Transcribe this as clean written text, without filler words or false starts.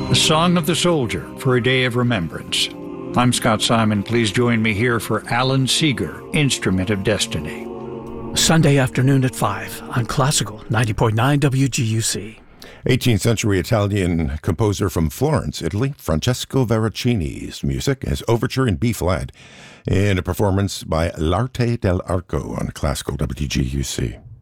The Song of the Soldier for a Day of Remembrance. I'm Scott Simon. Please join me here for Alan Seeger, Instrument of Destiny. Sunday afternoon at 5 on Classical 90.9 WGUC. 18th century Italian composer from Florence, Italy, Francesco Veracini's music as Overture in B-flat in a performance by L'Arte dell'Arco on Classical WGUC.